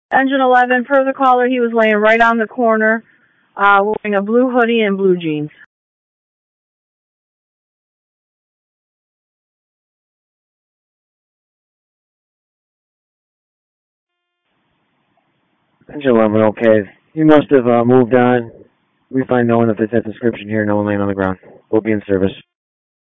Engine 11, per the caller, he was laying right on the corner, wearing a blue hoodie and blue jeans. Engine 11, okay. He must have moved on. We find no one that fits that description here, no one laying on the ground. We'll be in service.